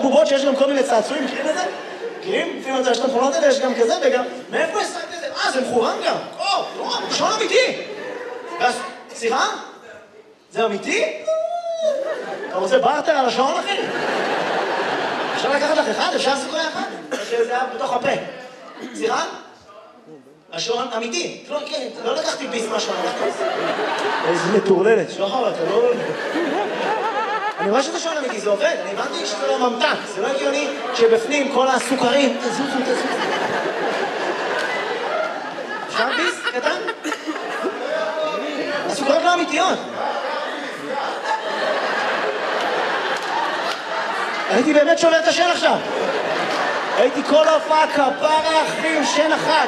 בובות שיש גם כל מיני צעצועים, מכירים את זה? מכירים? לפעמים יש את המכונות האלה, יש גם כזה וגם... מאיפה יש את זה? זה מכוון גם. שעון אמיתי. סליחה? זה אמיתי? אתה רוצה בארטר על השעון, אחי? אפשר לקחת לך אחד? אפשר לעשות אחד? שזה היה בתוך הפה. סליחה? השעון אמיתי. לא לקחתי ביס מהשעון. איזה מטורללת. שחר, אתה לא... אני רואה שזה שעון אמיתי, זה עובד. אני הבנתי שזה לא ממתק. זה לא הגיוני שבפנים כל הסוכרים... תזוזו. אפשר ביס? קטן? הסוכרים לא אמיתיות. הייתי באמת שובר את השן עכשיו. הייתי כל ההופעה כפרה אחי עם שן אחת.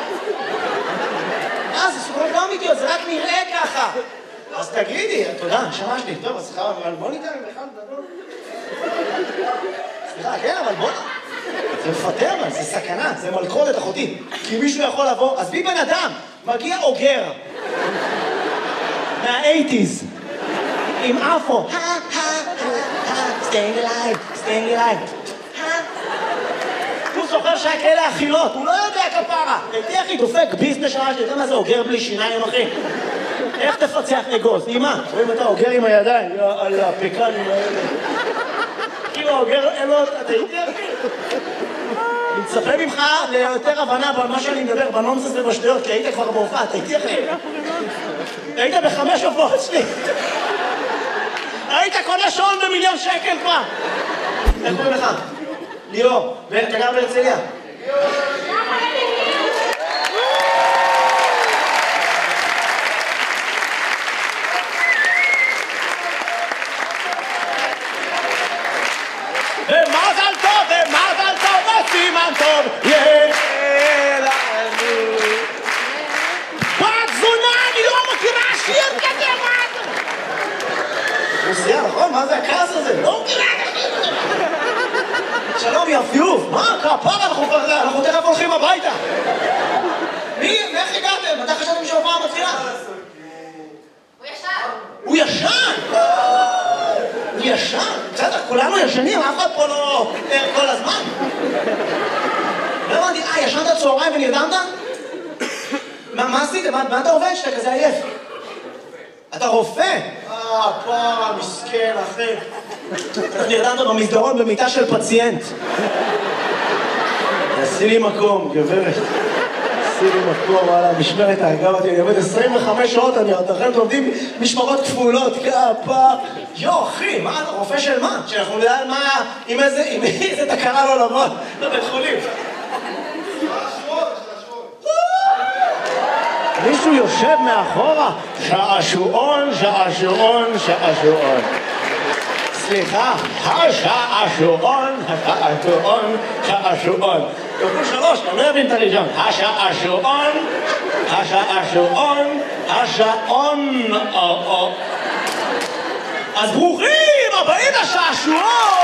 זה סוכרות לא אמיתיות, זה רק נראה ככה. אז תגידי, תודה, נשמה שלי. טוב, אז סליחה, אבל בוא ניתן בכלל, תדון. סליחה, כן, אבל בוא... זה מפטר, אבל זה סכנה, זה מלכודת אחותי. כי מישהו יכול לבוא, אז בי בן אדם, מגיע אוגר. מה-80s. עם אפו. staying alive. הוא זוכר שהיה כאלה אכילות, הוא לא יודע כפרה. הייתי אחי, דופק ביס נשמה שלי, אתה מה זה אוגר בלי שיניים, אחי? איך תפצח אגוז? אמא, רואים אתה אוגר עם הידיים, על הפקנים האלה. כאילו אוגר, אתה הייתי אחי? אני מצפה ממך ליותר הבנה במה שאני מדבר, בנונסס ובשטויות, כי היית כבר בהופעה, אתה הייתי אחי? היית ב5 הופעות שלי. היית קונה שעון ב1,000,000 שקל כבר. איך קוראים לך? ליאור. ואתה גר בהרצליה? ומזל טוב, וסימן טוב. בת זונה, אני לא מכירה שיר כזה, מה זה? רוסיה, נכון? מה זה הכעס הזה? לא מכירה כזה. שלום, יפיוף. מה? כפרה, אנחנו תכף הולכים הביתה. איך הגעתם? מתי חשבתם שההופעה מתחילה? הוא ישן? הוא ישן? בסדר, כולנו ישנים, אף אחד פה לא כל הזמן. לא אמרתי, ישנת צהריים ונרדמת? מה עשית? מה אתה עובד שאתה כזה עייף? אתה רופא? פרה, מסכן, אחי. נרדמת במסדרון במיטה של פציינט. עשי לי מקום, גברת. עשי לי מקום, וואלה, משמרת ההרגע אותי. אני עובד 25 שעות, אני עדיין עובדים משמרות כפולות, כפה. אחי, מה, אתה רופא של מה? שאנחנו נדע מה, עם איזה תקרה לא לבוא לבית חולים. מישהו יושב מאחורה, שעשועון. סליחה, השעשועון. תקראו 3, אני לא אבין את הראשון. השעון. אז ברוכים הבאים לשעשועון.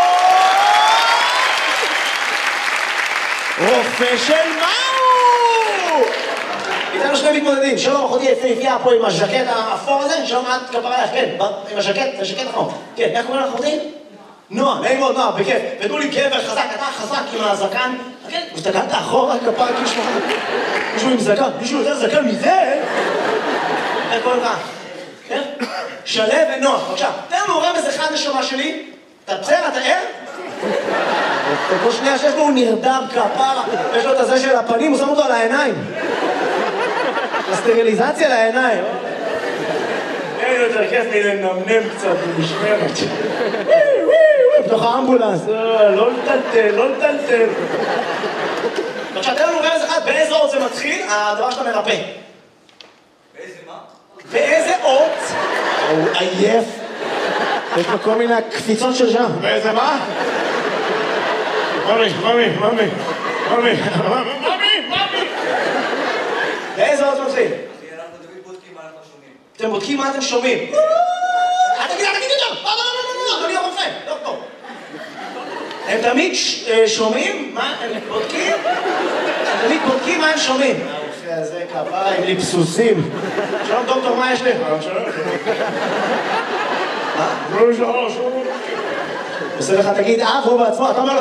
רופא של מהו? איתנו שני מתמודדים, שלום, אחותי יפהפייה פה עם הז'קט האפור הזה, שלום, את כפרה לך, כן, עם הז'קט, זה ז'קט אפור. כן, איך קוראים לך אחותי? נועה, נעים מאוד, נועה, בכיף. ותנו לי גבר חזק, אתה חזק עם הזקן. כן, וסתגלת אחורה, כפרה, כאילו שלך. מישהו עם זקן, מישהו יותר זקן מזה? איך קוראים לך? כן? שלו ונועה, בבקשה. תן לנו רמז אחד נשמה שלי. אתה בסדר, אתה ער? כל שנייה שיש לו הוא נרדם כפרה, יש לו את הזה של הפנים, הוא שם אותו על העיניים. הסטריליזציה לעיניים. אין יותר כיף לי לנמנם קצת במשמרת. בתוך האמבולנס, לא לטלטל. עכשיו, תן לנו רמז אחד, באיזה אות זה מתחיל, הדבר שאתה מרפא. באיזה מה? באיזה אות? הוא עייף. יש לו כל מיני קפיצות של שם. באיזה מה? ממי. באיזה אות מתחיל? אנחנו תמיד בודקים מה אנחנו שומעים. אתם בודקים מה אתם שומעים. תגיד יותר. לא, אדוני הרופא. לא פה. הם תמיד שומעים מה הם בודקים? הם תמיד בודקים מה הם שומעים. הרופא הזה כפיים לי פסוסים. שלום דוקטור, מה יש לי? שלום. מה? שלום. עושה לך תגיד אב הוא בעצמו, אתה אומר לו